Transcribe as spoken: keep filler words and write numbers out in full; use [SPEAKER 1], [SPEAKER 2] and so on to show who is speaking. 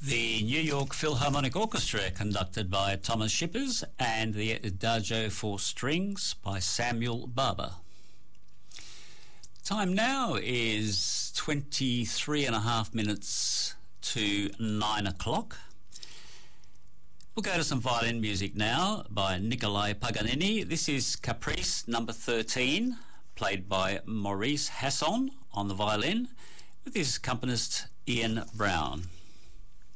[SPEAKER 1] The New York Philharmonic Orchestra, conducted by Thomas Shippers, and the Adagio for Strings by Samuel Barber. Time now is twenty-three and a half minutes to nine o'clock. We'll go to some violin music now by Nicolai Paganini. This is Caprice number thirteen, played by Maurice Hasson on the violin, with his accompanist Ian Brown.